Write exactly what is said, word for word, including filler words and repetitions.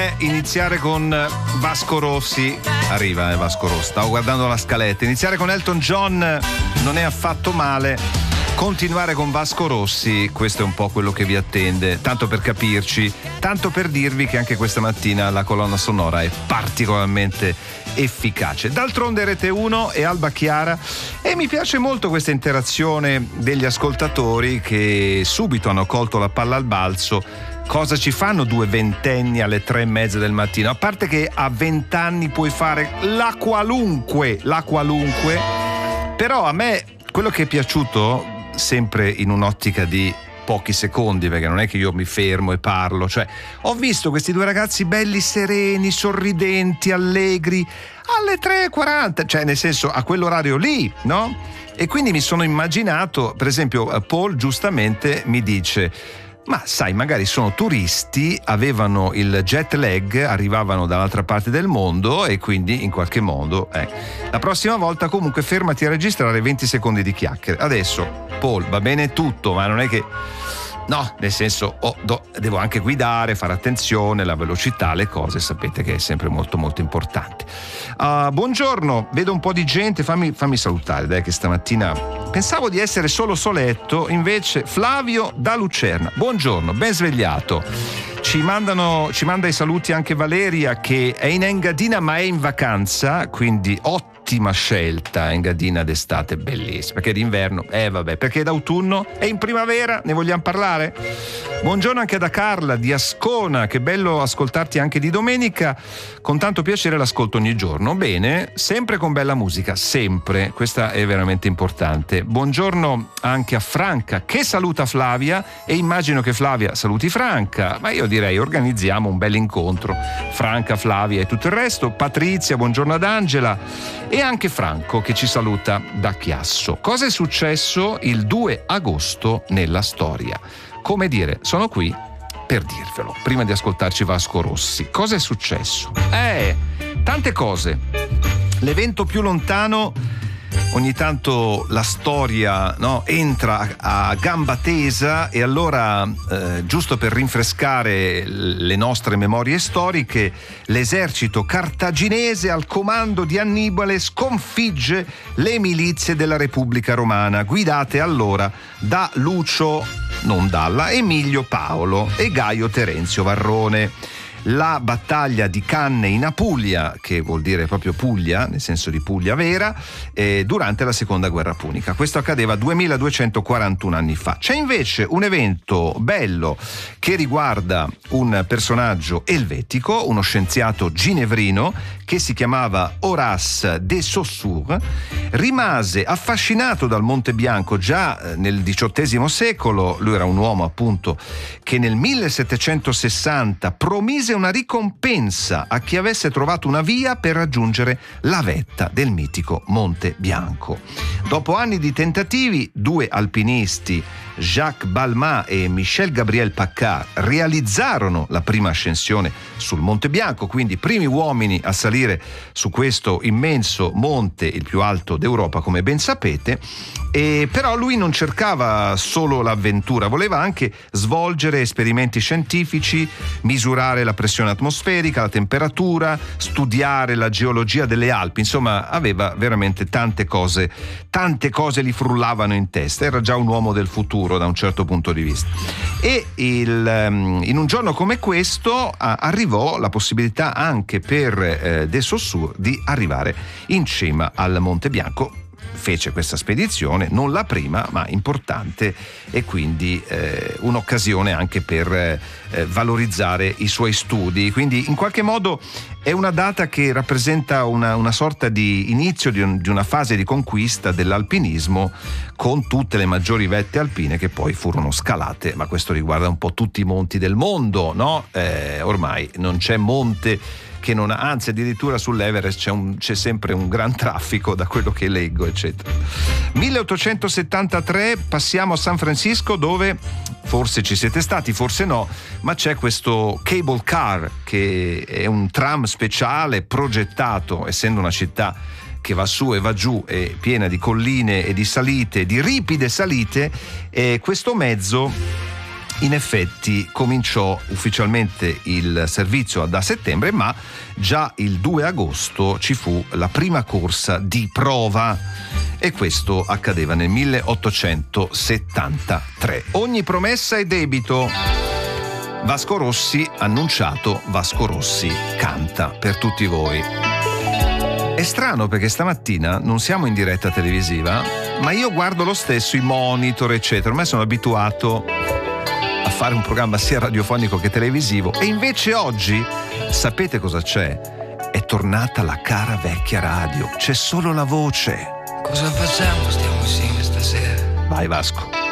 me iniziare con Vasco Rossi. Arriva eh, Vasco Rossi, stavo guardando la scaletta. Iniziare con Elton John non è affatto male. Continuare con Vasco Rossi, questo è un po' quello che vi attende, tanto per capirci, tanto per dirvi che anche questa mattina la colonna sonora è particolarmente efficace. D'altronde Rete uno e Alba Chiara, e mi piace molto questa interazione degli ascoltatori che subito hanno colto la palla al balzo. Cosa ci fanno due ventenni alle tre e mezza del mattino? A parte che a vent'anni puoi fare la qualunque, la qualunque, però a me quello che è piaciuto, sempre in un'ottica di pochi secondi, perché non è che io mi fermo e parlo, cioè ho visto questi due ragazzi belli, sereni, sorridenti, allegri alle tre e quaranta, cioè nel senso a quell'orario lì, no? E quindi mi sono immaginato, per esempio Paul giustamente mi dice: ma sai, magari sono turisti, avevano il jet lag, arrivavano dall'altra parte del mondo e quindi in qualche modo eh. La prossima volta comunque fermati a registrare venti secondi di chiacchiere. Adesso Paul, va bene tutto, ma non è che no, nel senso oh, do, devo anche guidare, fare attenzione, la velocità, le cose sapete che è sempre molto molto importante. Uh, buongiorno, vedo un po' di gente, fammi, fammi salutare, dai, che stamattina pensavo di essere solo soletto, invece Flavio da Lucerna. Buongiorno, ben svegliato. Ci mandano, ci manda i saluti anche Valeria, che è in Engadina ma è in vacanza, quindi ottima scelta. Engadina d'estate, bellissima, perché d'inverno, eh vabbè, perché d'autunno e in primavera ne vogliamo parlare? Buongiorno anche da Carla di Ascona, che bello ascoltarti anche di domenica, con tanto piacere l'ascolto ogni giorno. Bene, sempre con bella musica, sempre, questa è veramente importante. Buongiorno anche a Franca, che saluta Flavia, e immagino che Flavia saluti Franca, ma io direi organizziamo un bel incontro, Franca, Flavia e tutto il resto. Patrizia, buongiorno ad Angela e anche Franco che ci saluta da Chiasso. Cosa è successo il due agosto nella storia? Come dire, sono qui per dirvelo, prima di ascoltarci Vasco Rossi. Cosa è successo? Eh, tante cose. L'evento più lontano, ogni tanto la storia, no, entra a gamba tesa, e allora eh, giusto per rinfrescare le nostre memorie storiche, l'esercito cartaginese al comando di Annibale sconfigge le milizie della Repubblica Romana, guidate allora da Lucio, non Dalla, Emilio Paolo e Gaio Terenzio Varrone. La battaglia di Canne in Apulia, che vuol dire proprio Puglia, nel senso di Puglia vera, eh, durante la seconda guerra punica. Questo accadeva duemiladuecentoquarantuno anni fa. C'è invece un evento bello che riguarda un personaggio elvetico, uno scienziato ginevrino che si chiamava Horace de Saussure. Rimase affascinato dal Monte Bianco già nel diciottesimo secolo. Lui era un uomo appunto che nel millesettecentosessanta promise una ricompensa a chi avesse trovato una via per raggiungere la vetta del mitico Monte Bianco. Dopo anni di tentativi, due alpinisti, Jacques Balmat e Michel Gabriel Paccard, realizzarono la prima ascensione sul Monte Bianco, quindi i primi uomini a salire su questo immenso monte, il più alto d'Europa come ben sapete. E però lui non cercava solo l'avventura, voleva anche svolgere esperimenti scientifici, misurare la pressione atmosferica, la temperatura, studiare la geologia delle Alpi, insomma aveva veramente tante cose, tante cose gli frullavano in testa, era già un uomo del futuro da un certo punto di vista. E il, in un giorno come questo arrivò la possibilità anche per eh, de Saussure di arrivare in cima al Monte Bianco. Fece questa spedizione, non la prima ma importante, e quindi eh, un'occasione anche per eh, valorizzare i suoi studi. Quindi in qualche modo è una data che rappresenta una, una sorta di inizio di, un, di una fase di conquista dell'alpinismo, con tutte le maggiori vette alpine che poi furono scalate, ma questo riguarda un po' tutti i monti del mondo, no? Eh, ormai non c'è monte che non ha, anzi addirittura sull'Everest c'è, un, c'è sempre un gran traffico da quello che leggo eccetera. milleottocentosettantatré passiamo a San Francisco, dove forse ci siete stati, forse no, ma c'è questo cable car, che è un tram speciale progettato, essendo una città che va su e va giù, è piena di colline e di salite, di ripide salite, e questo mezzo in effetti cominciò ufficialmente il servizio da settembre, ma già il due agosto ci fu la prima corsa di prova e questo accadeva nel milleottocentosettantatré. Ogni promessa è debito. Vasco Rossi annunciato, Vasco Rossi canta per tutti voi. È strano perché stamattina non siamo in diretta televisiva, ma io guardo lo stesso i monitor eccetera, ormai sono abituato a fare un programma sia radiofonico che televisivo e invece oggi sapete cosa c'è? È tornata la cara vecchia radio, c'è solo la voce. Cosa facciamo? Stiamo insieme stasera. Vai Vasco.